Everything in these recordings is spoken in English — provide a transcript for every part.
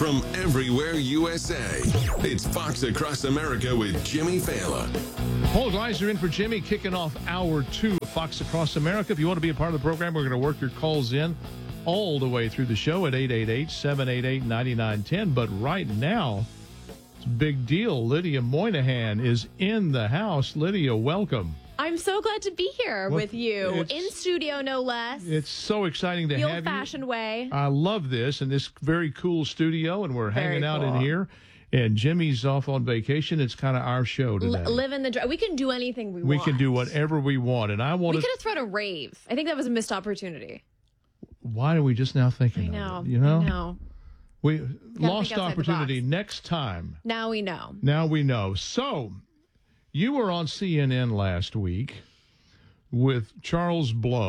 from everywhere USA. It's Fox Across America with Jimmy Fallon. Paul Gleiser in for Jimmy, kicking off hour 2 of Fox Across America. If you want to be a part of the program, we're going to work your calls in all the way through the show at 888-788-9910. But right now, it's a big deal. Lydia Moynihan is in the house. Lydia, welcome. I'm so glad to be here with you, in studio no less. It's so exciting to have you. The old-fashioned way. I love this, and this very cool studio, and we're hanging out in here. And Jimmy's off on vacation. It's kind of our show today. Living the dream. We can do anything we want. We can do whatever we want. And I want We could have thrown a rave. I think that was a missed opportunity. Why are we just now thinking of it? You know? I know. We lost opportunity. Next time. Now we know. Now we know. So, you were on CNN last week with Charles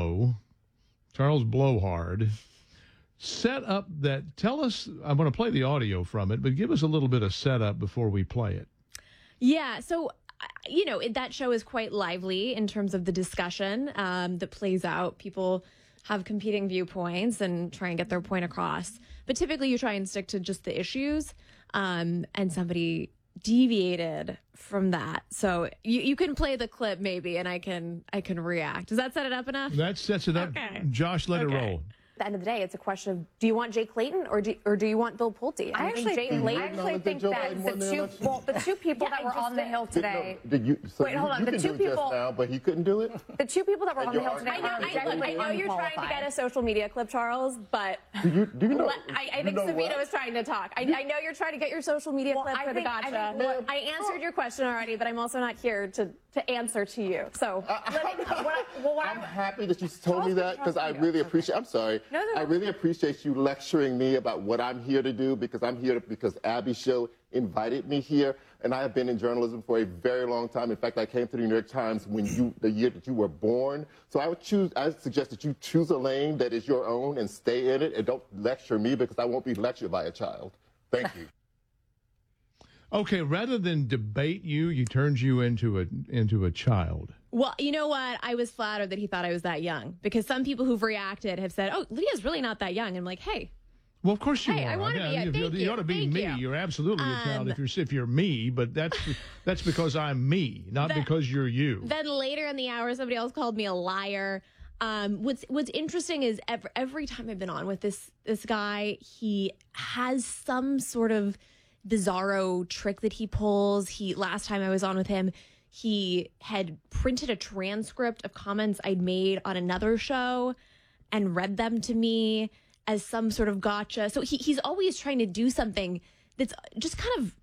Blowhard. Set up that, tell us, I'm going to play the audio from it, but give us a little bit of setup before we play it. Yeah, so, that show is quite lively in terms of the discussion that plays out. People have competing viewpoints and try and get their point across. But typically you try and stick to just the issues, and somebody deviated from that. So you can play the clip maybe, and I can react. Does that set it up enough? That sets it up. Okay. Josh, let it roll. At the end of the day, it's a question of, do you want Jay Clayton or do you want Bill Pulte? I actually think that the two people that were on the Hill today. Wait, hold on. The two people now, but he couldn't do it. The two people that were on the Hill today. I know you're trying to get a social media clip, Charles, but do you know? I think Savita was trying to talk. I know you're trying to get your social media clip for the gotcha. I answered your question already, but I'm also not here to answer to you. So I'm happy that you told me that because I really appreciate. I'm sorry. I really appreciate you lecturing me about what I'm here to do because I'm here because Abby's show invited me here, and I have been in journalism for a very long time. In fact, I came to the New York Times the year that you were born. So I suggest that you choose a lane that is your own and stay in it, and don't lecture me because I won't be lectured by a child. Thank you. Okay, rather than debate you, he turns you into a child. Well, you know what? I was flattered that he thought I was that young because some people who've reacted have said, "Oh, Lydia's really not that young." And I'm like, "Hey, well, of course you are. I want to be. You ought to be me. You're absolutely a child if you're me, but that's because I'm me, not because you're you." Then later in the hour, somebody else called me a liar. What's interesting is every time I've been on with this guy, he has some sort of bizarro trick that he pulls. Last time I was on with him, he had printed a transcript of comments I'd made on another show and read them to me as some sort of gotcha. So he's always trying to do something that's just kind of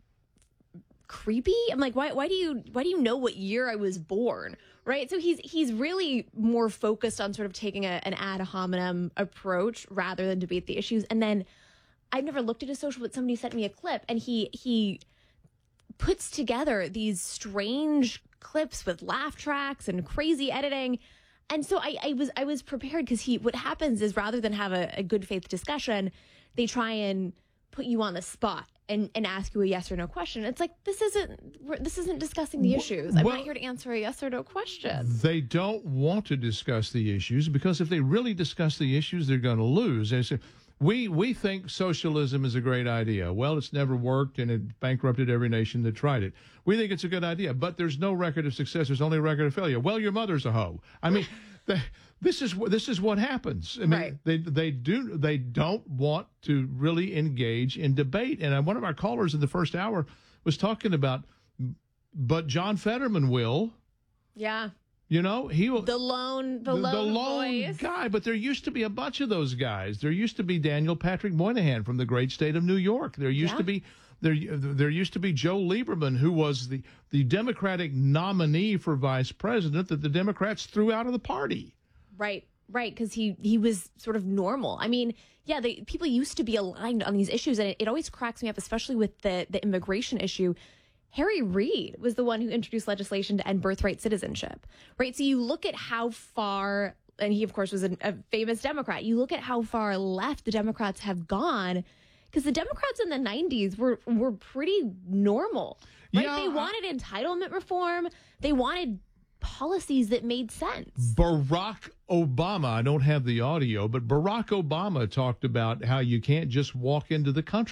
creepy. I'm like, why do you know what year I was born? Right? So he's really more focused on sort of taking an ad hominem approach rather than debate the issues. And then I've never looked at his social, but somebody sent me a clip, and he puts together these strange clips with laugh tracks and crazy editing. And so I was prepared because what happens is rather than have a good faith discussion, they try and put you on the spot and ask you a yes or no question. It's like, this isn't discussing the issues. I'm not here to answer a yes or no question. They don't want to discuss the issues because if they really discuss the issues, they're going to lose. They say, we think socialism is a great idea. Well, it's never worked, and it bankrupted every nation that tried it. We think it's a good idea, but there's no record of success. There's only a record of failure. Well, your mother's a hoe. I mean, this is what happens. I mean, right. They don't want to really engage in debate. And one of our callers in the first hour was talking about, but John Fetterman will. Yeah. You know, he will. The lone voice. Guy, but there used to be a bunch of those guys. There used to be Daniel Patrick Moynihan from the great state of New York. There used to be there used to be Joe Lieberman, who was the Democratic nominee for vice president that the Democrats threw out of the party. Right, because he was sort of normal. I mean, yeah, people used to be aligned on these issues, and it always cracks me up, especially with the immigration issue. Harry Reid was the one who introduced legislation to end birthright citizenship, right? So you look at how far, and he, of course, was a famous Democrat. You look at how far left the Democrats have gone, because the Democrats in the 90s were pretty normal, right? Yeah, they wanted entitlement reform. They wanted policies that made sense. Barack Obama, I don't have the audio, but Barack Obama talked about how you can't just walk into the country.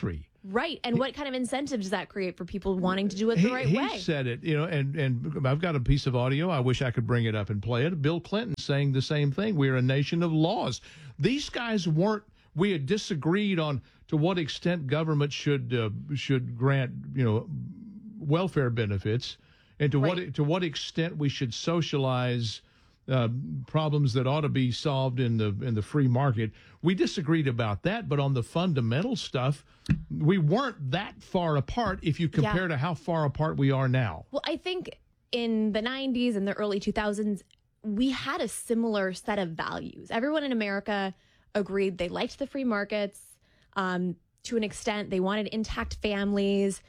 Right. And what kind of incentive does that create for people wanting to do it the right way? He said it, and I've got a piece of audio. I wish I could bring it up and play it. Bill Clinton saying the same thing. We're a nation of laws. These guys weren't. We had disagreed on to what extent government should grant, welfare benefits, and to what extent we should socialize problems that ought to be solved in the free market. We disagreed about that, but on the fundamental stuff, we weren't that far apart if you compare to how far apart we are now. Well, I think in the 90s and the early 2000s, we had a similar set of values. Everyone in America agreed they liked the free markets to an extent. They wanted intact families.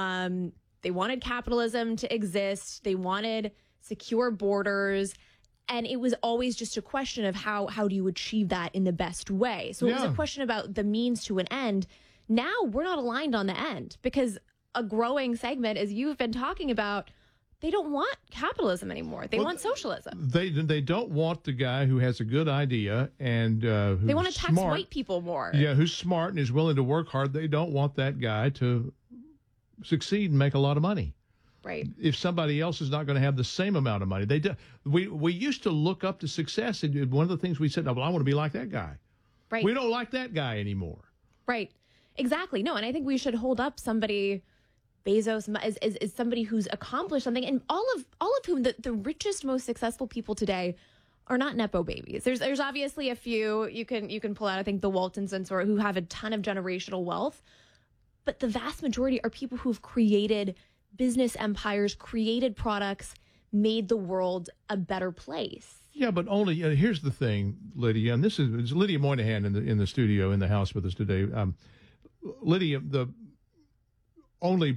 They wanted capitalism to exist. They wanted secure borders. And it was always just a question of how do you achieve that in the best way? So it was a question about the means to an end. Now we're not aligned on the end because a growing segment, as you've been talking about, they don't want capitalism anymore. They want socialism. They don't want the guy who has a good idea and who's they want to tax smart. white people more. Yeah, who's smart and is willing to work hard. They don't want that guy to succeed and make a lot of money. Right. If somebody else is not going to have the same amount of money, we used to look up to success, and one of the things we said, "Oh, well, I want to be like that guy." Right. We don't like that guy anymore. Right. Exactly. No, and I think we should hold up somebody, Bezos, as somebody who's accomplished something, and all of whom the richest, most successful people today are not nepo babies. There's obviously a few you can pull out. I think the Waltons and sort of who have a ton of generational wealth, but the vast majority are people who've created business empires, created products, made the world a better place. Yeah, but only here's the thing, Lydia, and this is Lydia Moynihan in the studio in the house with us today. Lydia, the only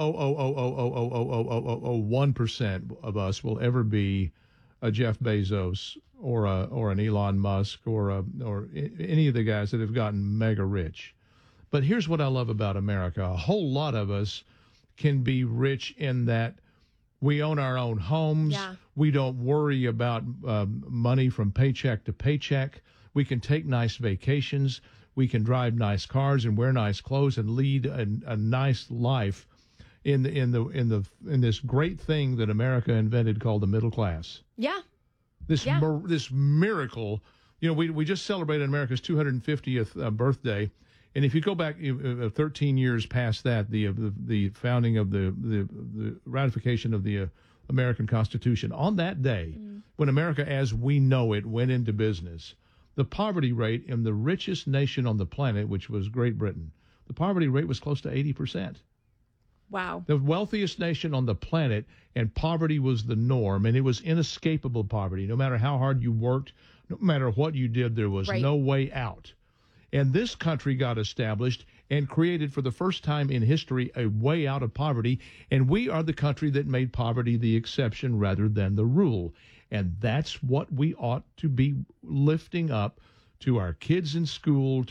0.0000001% of us will ever be a Jeff Bezos or an Elon Musk or any of the guys that have gotten mega rich. But here's what I love about America: a whole lot of us can be rich in that we own our own homes. Yeah. We don't worry about money from paycheck to paycheck. We can take nice vacations. We can drive nice cars and wear nice clothes and lead a nice life in this great thing that America invented called the middle class. Yeah. This miracle. We just celebrated America's 250th birthday. And if you go back 13 years past that, the founding of the ratification of the American Constitution, on that day, when America as we know it went into business, the poverty rate in the richest nation on the planet, which was Great Britain, the poverty rate was close to 80%. Wow. The wealthiest nation on the planet, and poverty was the norm, and it was inescapable poverty. No matter how hard you worked, no matter what you did, there was no way out. And this country got established and created for the first time in history a way out of poverty. And we are the country that made poverty the exception rather than the rule. And that's what we ought to be lifting up to our kids in school,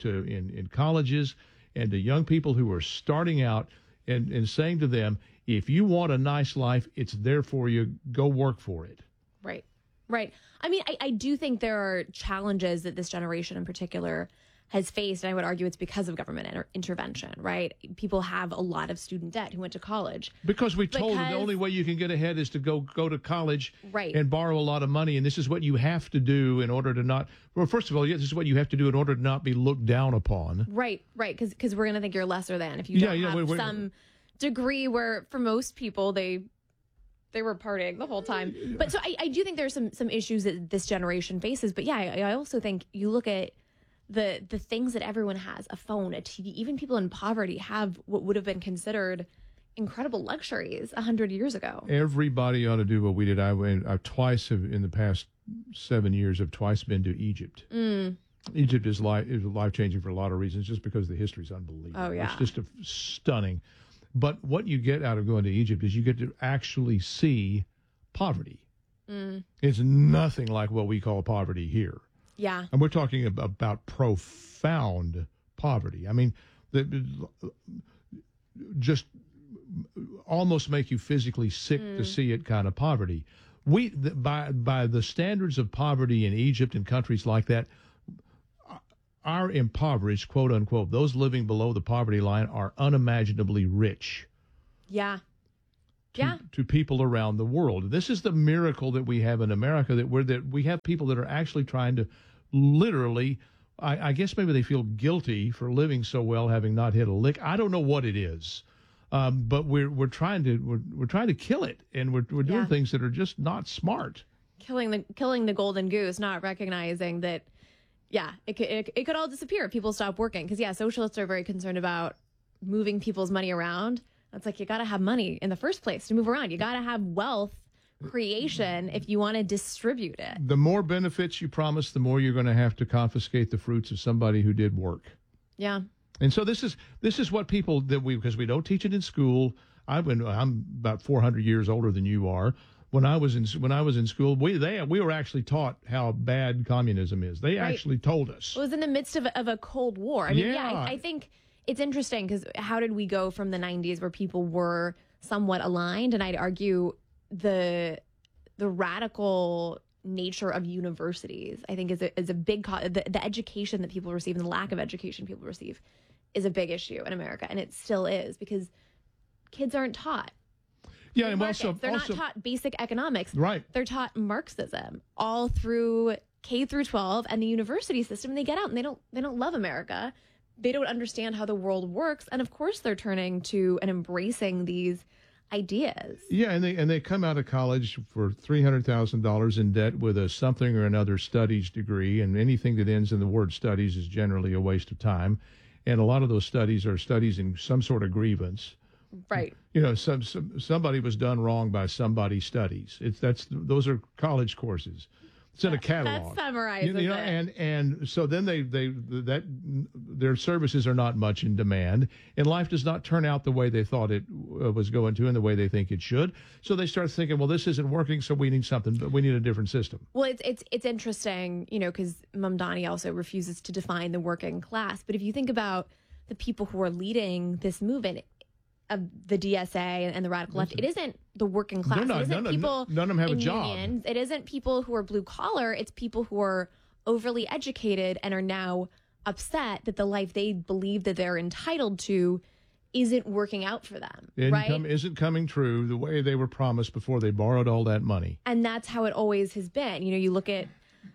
in colleges, and to young people who are starting out and saying to them, if you want a nice life, it's there for you. Go work for it. Right. Right. I mean, I do think there are challenges that this generation in particular has faced, and I would argue it's because of government intervention, right? People have a lot of student debt who went to college. Because we told them the only way you can get ahead is to go to college and borrow a lot of money, and this is what you have to do in order to not, well, first of all, this is what you have to do in order to not be looked down upon. Right, because we're going to think you're lesser than if you don't have some degree where, for most people, they were partying the whole time. But so I do think there's some issues that this generation faces, but yeah, I also think you look at the things that everyone has, a phone, a TV, even people in poverty have what would have been considered incredible luxuries 100 years ago. Everybody ought to do what we did. I twice in the past 7 years have twice been to Egypt. Egypt is life-changing for a lot of reasons, just because the history is unbelievable. Oh, yeah. It's just stunning. But what you get out of going to Egypt is you get to actually see poverty. It's nothing like what we call poverty here. Yeah. And we're talking about profound poverty. I mean, just almost make you physically sick to see it kind of poverty. By the standards of poverty in Egypt and countries like that, our impoverished, quote unquote, those living below the poverty line are unimaginably rich. Yeah. To people around the world. This is the miracle that we have in America, that we have people that are actually trying to literally, I guess maybe they feel guilty for living so well, having not hit a lick. I don't know what it is. But we're trying to kill it, and we're doing things that are just not smart. Killing the golden goose, not recognizing that, it could all disappear if people stop working. Because socialists are very concerned about moving people's money around. It's like, you got to have money in the first place to move around. You got to have wealth creation if you want to distribute it. The more benefits you promise, the more you're going to have to confiscate the fruits of somebody who did work. Yeah. And so this is what people because we don't teach it in school. I'm about 400 years older than you are. When I was in school, we were actually taught how bad communism is. They actually told us. It was in the midst of a Cold War. I mean, I think it's interesting because how did we go from the 90s where people were somewhat aligned, and I'd argue the radical nature of universities, I think, is a big the education that people receive and the lack of education people receive is a big issue in America, and it still is, because kids aren't taught. Yeah, and they're not taught basic economics. Right. They're taught Marxism all through K through 12 and the university system. And they get out and they don't love America. They don't understand how the world works, and of course they're turning to and embracing these ideas. Yeah, and they come out of college for $300,000 in debt with a something or another studies degree, and anything that ends in the word studies is generally a waste of time. And a lot of those studies are studies in some sort of grievance. Right. You know, somebody was done wrong by somebody's studies. Those are college courses. It's in a catalog. That summarizes it. And so then their services are not much in demand, and life does not turn out the way they thought it was going to and the way they think it should. So they start thinking, well, this isn't working, so we need something, but we need a different system. Well, it's interesting, because Mamdani also refuses to define the working class. But if you think about the people who are leading this movement of the DSA and the radical left, it isn't the working class. It isn't people none of them have a job. Unions. It isn't people who are blue collar. It's people who are overly educated and are now upset that the life they believe that they're entitled to isn't working out for them. Income isn't coming true the way they were promised before they borrowed all that money. And that's how it always has been. You look at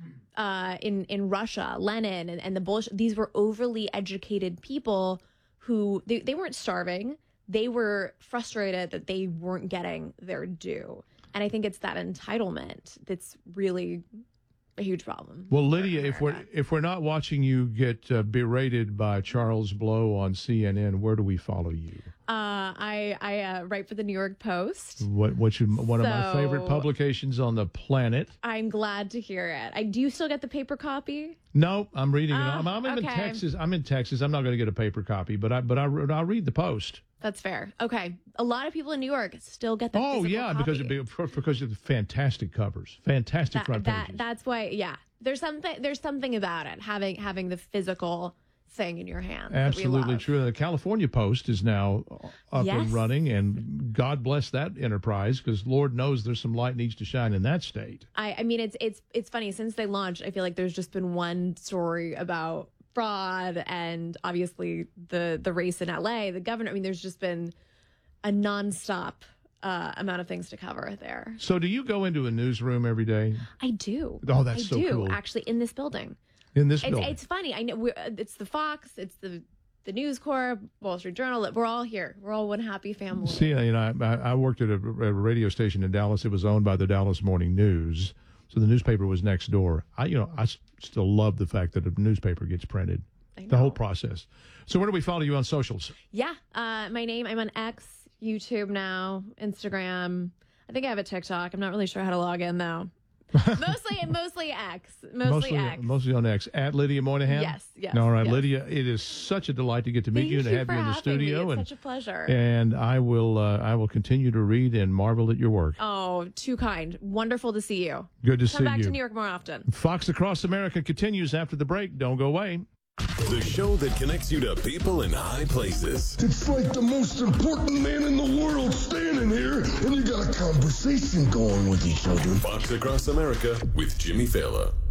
in Russia, Lenin and the Bolsheviks. These were overly educated people who they weren't starving. They were frustrated that they weren't getting their due. And I think it's that entitlement that's really a huge problem. Well, Lydia, if we're not watching you get berated by Charles Blow on CNN, where do we follow you? I write for the New York Post. One of my favorite publications on the planet. I'm glad to hear it. Do you still get the paper copy? No, I'm reading it. I'm in Texas. I'm in Texas. I'm not going to get a paper copy, but I'll read the Post. That's fair. Okay. A lot of people in New York still get the physical copy. because of the fantastic covers, fantastic front pages. That's why, There's something about it, having the physical thing in your hands. Absolutely true. The California Post is now up and running, and God bless that enterprise, because Lord knows there's some light needs to shine in that state. I mean, it's funny, since they launched, I feel like there's just been one story about fraud and obviously the race in LA, the governor. I mean, there's just been a nonstop amount of things to cover there. So do you go into a newsroom every day? I do. Oh, that's so cool. Actually, in this building. It's funny. I know it's the Fox, it's the News Corp, Wall Street Journal. We're all here. We're all one happy family. See, I worked at a radio station in Dallas. It was owned by the Dallas Morning News. So the newspaper was next door. I still love the fact that a newspaper gets printed. The whole process. So where do we follow you on socials? Yeah, my name. I'm on X, YouTube now, Instagram. I think I have a TikTok. I'm not really sure how to log in though. mostly X. Mostly on X. At Lydia Moynihan? Yes. All right, yes. Lydia, it is such a delight to get to meet you and to have you in the studio. It's such a pleasure. And I will continue to read and marvel at your work. Oh, too kind. Wonderful to see you. Good to see you. Come back to New York more often. Fox Across America continues after the break. Don't go away. The show that connects you to people in high places. It's like the most important man in the world standing here, and you got a conversation going with each other. Fox Across America with Jimmy Fallon.